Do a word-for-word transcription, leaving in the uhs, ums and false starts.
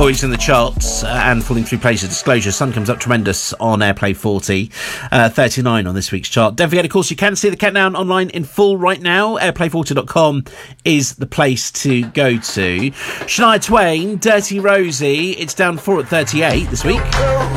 poised in the charts uh, and falling through places. Disclosure, Sun comes up tremendous on Airplay forty, uh, thirty-nine on this week's chart. Don't forget, of course, you can see the countdown online in full right now. airplay forty dot com is the place to go to. Shania Twain, Dirty Rosie, it's down four at thirty-eight this week.